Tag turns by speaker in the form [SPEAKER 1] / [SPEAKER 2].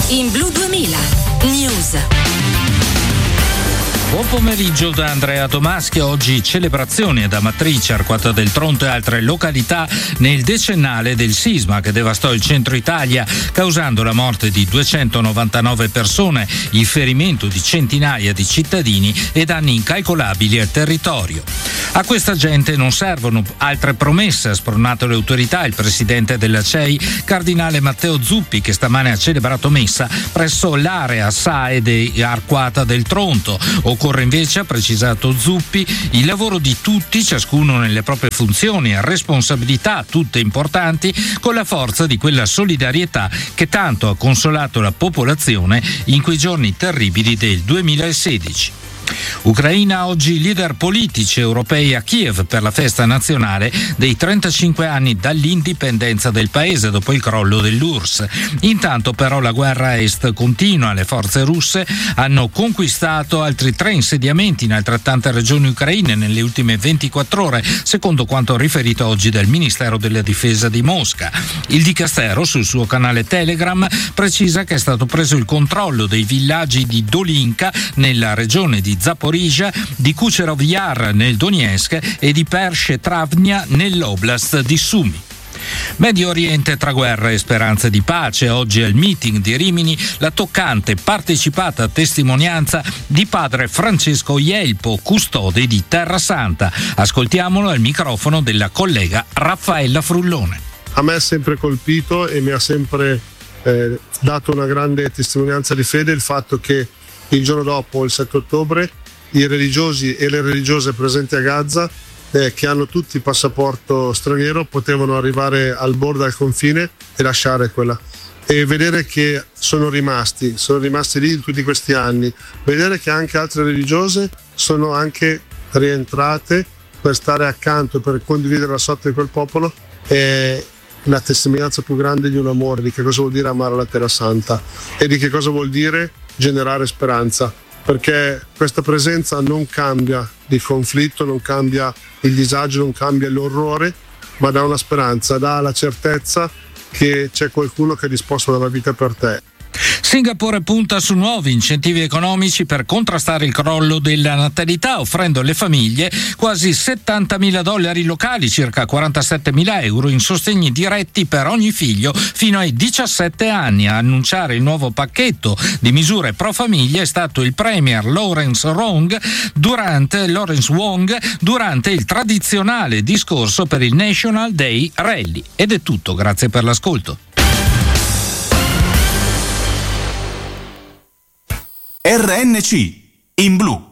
[SPEAKER 1] In Blu 2000 News.
[SPEAKER 2] Buon pomeriggio da Andrea Tomaschi. Oggi celebrazioni ad Amatrice, Arquata del Tronto e altre località nel decennale del sisma che devastò il centro Italia, causando la morte di 299 persone, il ferimento di centinaia di cittadini e danni incalcolabili al territorio. A questa gente non servono altre promesse, ha spronato le autorità il presidente della CEI, cardinale Matteo Zuppi, che stamane ha celebrato messa presso l'area SAE di Arquata del Tronto. Occorre invece, ha precisato Zuppi, il lavoro di tutti, ciascuno nelle proprie funzioni e responsabilità, tutte importanti, con la forza di quella solidarietà che tanto ha consolato la popolazione in quei giorni terribili del 2016. Ucraina, oggi leader politici europei a Kiev per la festa nazionale dei 35 anni dall'indipendenza del paese dopo il crollo dell'URSS. Intanto però la guerra a est continua, le forze russe hanno conquistato altri 3 insediamenti in altrettante regioni ucraine nelle ultime 24 ore, secondo quanto riferito oggi dal Ministero della Difesa di Mosca. Il Dicastero sul suo canale Telegram precisa che è stato preso il controllo dei villaggi di Dolinka nella regione di Zaporizhzhia, di Kucherov Yar nel Donetsk e di Pershetravnya nell'oblast di Sumy. Medio Oriente tra guerra e speranze di pace. Oggi al meeting di Rimini la toccante partecipata testimonianza di padre Francesco Ielpo, custode di Terra Santa. Ascoltiamolo al microfono della collega Raffaella Frullone.
[SPEAKER 3] A me è sempre colpito e mi ha sempre dato una grande testimonianza di fede il fatto che il giorno dopo, il 7 ottobre, i religiosi e le religiose presenti a Gaza, che hanno tutti il passaporto straniero, potevano arrivare al bordo, al confine e lasciare quella. E vedere che sono rimasti lì in tutti questi anni, vedere che anche altre religiose sono anche rientrate per stare accanto, per condividere la sorte di quel popolo, è la testimonianza più grande di un amore, di che cosa vuol dire amare la Terra Santa e di che cosa vuol dire generare speranza, perché questa presenza non cambia il conflitto, non cambia il disagio, non cambia l'orrore, ma dà una speranza, dà la certezza che c'è qualcuno che è disposto a dare la vita per te.
[SPEAKER 2] Singapore punta su nuovi incentivi economici per contrastare il crollo della natalità, offrendo alle famiglie quasi $70.000 locali, circa 47.000 euro in sostegni diretti per ogni figlio fino ai 17 anni. A annunciare il nuovo pacchetto di misure pro famiglia è stato il premier Lawrence Wong durante il tradizionale discorso per il National Day Rally. Ed è tutto, grazie per l'ascolto.
[SPEAKER 4] RNC in blu.